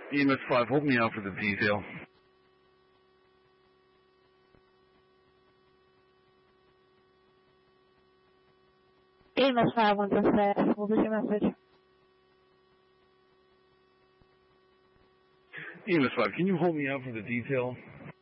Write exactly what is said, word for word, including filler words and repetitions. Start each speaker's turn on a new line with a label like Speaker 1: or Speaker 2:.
Speaker 1: E M S five, hold me out for the detail.
Speaker 2: E M S five, one dispatch. What was your message?
Speaker 1: E M S five, can you hold me out for the detail?